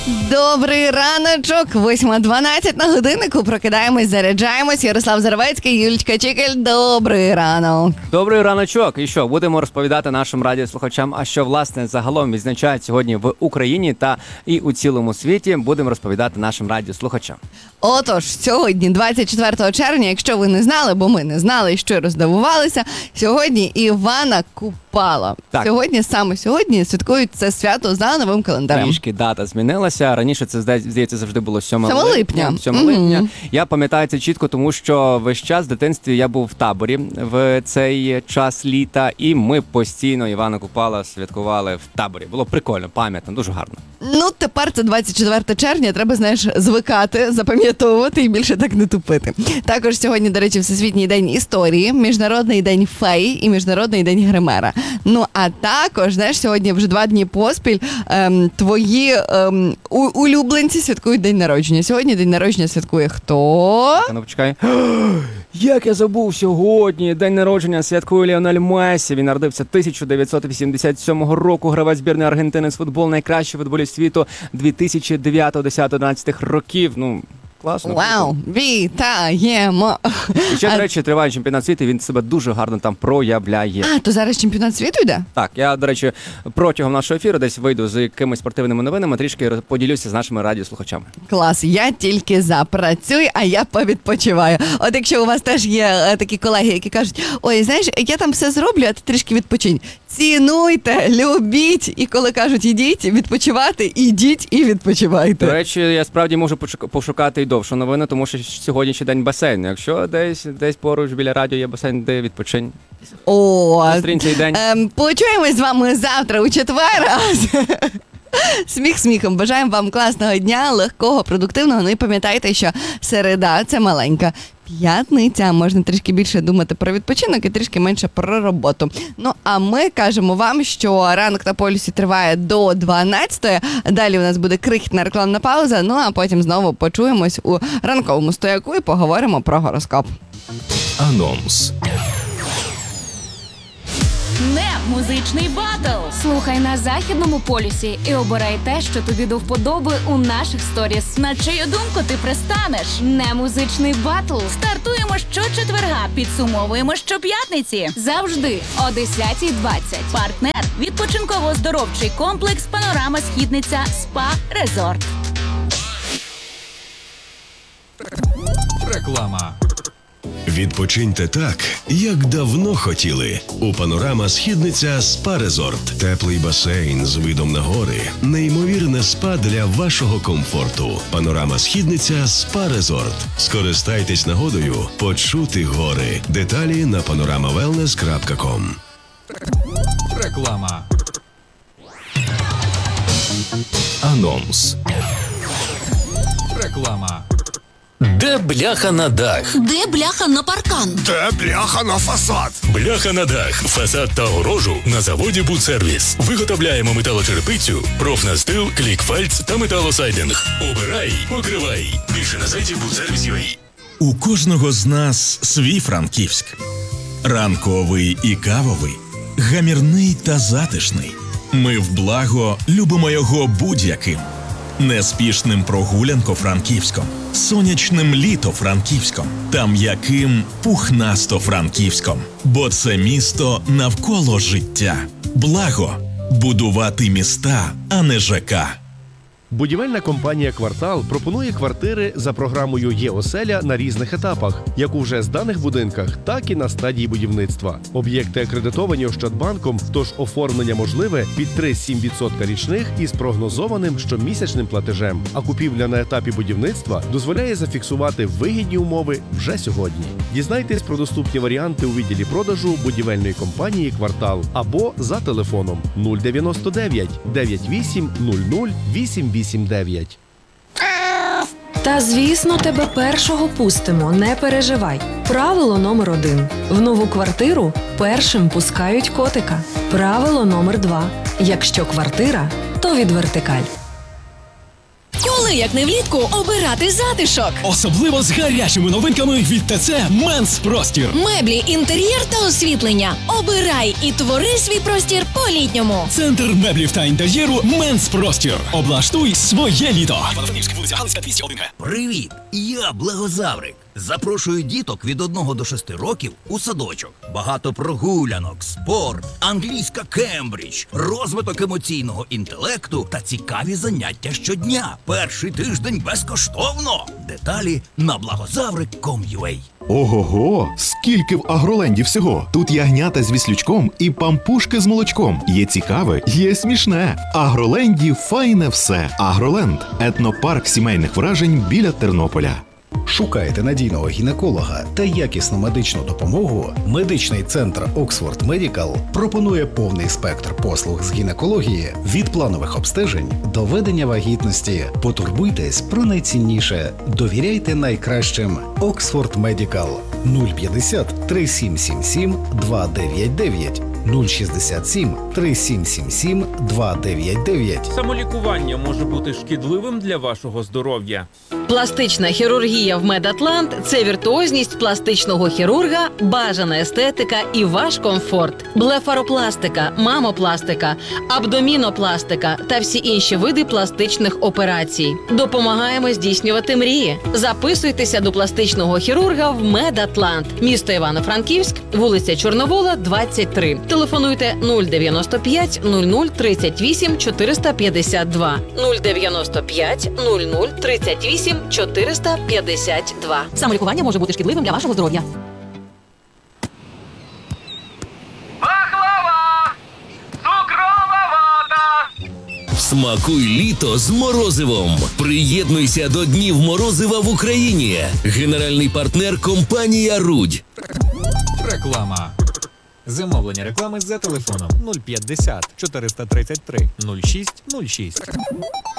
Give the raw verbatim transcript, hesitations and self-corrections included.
Добрий раночок, восьма дванадцять на годиннику, прокидаємось, заряджаємось. Ярослав Зарвецький, Юлічка Чикель, добрий ранок. Добрий раночок. І що, будемо розповідати нашим радіослухачам, а що, власне, загалом відзначають сьогодні в Україні та і у цілому світі, будемо розповідати нашим радіослухачам. Отож, сьогодні, двадцять четвертого червня, якщо ви не знали, бо ми не знали і щиро здивувалися, сьогодні Івана Купала. Так. Сьогодні, саме сьогодні, святкують це свято за новим календарем. Трішки дата змінилася. Раніше це, здається, завжди було сьомого сьомого липня. сьомого липня. Угу. Я пам'ятаю це чітко, тому що весь час в дитинстві я був в таборі в цей час літа, і ми постійно Івана Купала святкували в таборі. Було прикольно, пам'ятно, дуже гарно. Ну, тепер це двадцять четвертого червня, треба, знаєш, звикати, запам'ятовувати і більше так не тупити. Також сьогодні, до речі, Всесвітній день історії, Міжнародний день фей і Міжнародний день гримера. Ну, а також, знаєш, сьогодні вже два дні поспіль ем, твої ем, у- улюбленці святкують день народження. Сьогодні день народження святкує хто? А ну почекай. Як я забув сьогодні. День народження святкує Ліонель Мессі. Він народився тисяча дев'ятсот вісімдесят сьомого року. Гравець збірної Аргентини з футболу, найкращий футболіст світу дві тисячі дев'ятого, десятого, одинадцятого років. Ну, класно. Вау, вітаємо! І ще, А- до речі, триває чемпіонат світу, він себе дуже гарно там проявляє. А, то зараз чемпіонат світу йде? Так, я, до речі, протягом нашого ефіру десь вийду з якимись спортивними новинами, трішки поділюся з нашими радіослухачами. Клас, я тільки за. Працюй, а я повідпочиваю. От якщо у вас теж є е, такі колеги, які кажуть, ой, знаєш, я там все зроблю, а ти трішки відпочинь. Цінуйте, любіть. І коли кажуть, ідіть відпочивати, ідіть і відпочивайте. До речі, я справді можу почек- пошукати і довшу новину, тому що сьогодні ще день басейну. Якщо десь десь поруч біля радіо є басейн, де відпочинь. О, Зустрінь цей день. ем, почуємось з вами завтра у четвер. Сміх сміхом. Бажаємо вам класного дня, легкого, продуктивного. Ну і пам'ятайте, що середа – це маленька п'ятниця. Можна трішки більше думати про відпочинок і трішки менше про роботу. Ну, а ми кажемо вам, що ранок на полюсі триває до дванадцятої. Далі у нас буде крихітна рекламна пауза. Ну, а потім знову почуємось у ранковому стояку і поговоримо про гороскоп. Анонс. Не музичний батл. Слухай на Західному полюсі і обирай те, що тобі до вподоби у наших сторіс. На чию думку ти пристанеш? Не музичний батл. Стартуємо щочетверга, підсумовуємо щоп'ятниці. Завжди о десятій двадцять. Партнер – відпочинково-оздоровчий комплекс «Панорама Східниця Спа Резорт». Реклама. Відпочиньте так, як давно хотіли. У «Панорама Східниця Спа Резорт». Теплий басейн з видом на гори. Неймовірне спа для вашого комфорту. «Панорама Східниця Спа Резорт». Скористайтесь нагодою почути гори. Деталі на панорама велнес крапка ком. Реклама. Анонс. Реклама. Де бляха на дах? Де бляха на паркан? Де бляха на фасад? Бляха на дах, фасад та огорожу на заводі «Будсервіс». Виготовляємо металочерепицю, профнастил, клікфальц та металосайдинг. Обирай, покривай. Більше на сайті «Будсервіс точка ю а». У кожного з нас свій Франківськ. Ранковий і кавовий, гамірний та затишний. Ми в благо любимо його будь-яким. Неспішним прогулянко-франківськом, сонячним літо-франківськом та м'яким пухнасто-франківськом. Бо це місто навколо життя. Благо – будувати міста, а не ЖК. Будівельна компанія «Квартал» пропонує квартири за програмою «Є-оселя» на різних етапах, як у вже зданих будинках, так і на стадії будівництва. Об'єкти акредитовані Ощадбанком, тож оформлення можливе під три цілих сім десятих відсотка річних із прогнозованим щомісячним платежем. А купівля на етапі будівництва дозволяє зафіксувати вигідні умови вже сьогодні. Дізнайтесь про доступні варіанти у відділі продажу будівельної компанії «Квартал» або за телефоном нуль дев'яносто дев'ять дев'ять вісім нуль нуль вісім вісім дев'ять. Та, звісно, тебе першого пустимо, не переживай. Правило номер один. В нову квартиру першим пускають котика. Правило номер два. Якщо квартира, то від вертикаль. Коли, як не влітку, обирати затишок? Особливо з гарячими новинками від ТЦ Менс Простір. Меблі, інтер'єр та освітлення. Обирай і твори свій простір по-літньому. Центр меблів та інтер'єру Менс Простір. Облаштуй своє літо. Івано-Франківська, вулиця Галицька, двісті один. Привіт! Я Благозаврик. Запрошую діток від одного до шести років у садочок. Багато прогулянок, спорт, англійська Кембридж, розвиток емоційного інтелекту та цікаві заняття щодня. Перший тиждень безкоштовно. Деталі на благозаврик крапка ком крапка ю а. Ого-го! Скільки в Агроленді всього! Тут ягнята з віслючком і пампушки з молочком. Є цікаве, є смішне. В Агроленді файне все. Агроленд – етнопарк сімейних вражень біля Тернополя. Шукаєте надійного гінеколога та якісну медичну допомогу? Медичний центр Оксфорд Медікал пропонує повний спектр послуг з гінекології від планових обстежень до ведення вагітності. Потурбуйтесь про найцінніше. Довіряйте найкращим. Оксфорд Медікал нуль п'ятдесят три сім сім сім два дев'ять дев'ять нуль шістдесят сім три сім сім сім два дев'ять дев'ять. Самолікування може бути шкідливим для вашого здоров'я. Пластична хірургія в Медатлант – це віртуозність пластичного хірурга, бажана естетика і ваш комфорт. Блефаропластика, мамопластика, абдомінопластика та всі інші види пластичних операцій. Допомагаємо здійснювати мрії. Записуйтеся до пластичного хірурга в Медатлант. Місто Івано-Франківськ, вулиця Чорновола, двадцять три. Телефонуйте нуль дев'яносто п'ять нуль нуль тридцять вісім чотириста п'ятдесят два. нуль дев'яносто п'ять нуль нуль тридцять вісім чотириста п'ятдесят два. Самолікування може бути шкідливим для вашого здоров'я. Пахлава! Цукрова вата! Смакуй літо з морозивом. Приєднуйся до Днів морозива в Україні. Генеральний партнер – компанія «Рудь». Реклама. Замовлення реклами за телефоном нуль п'ятдесят чотириста тридцять три нуль шість нуль шість.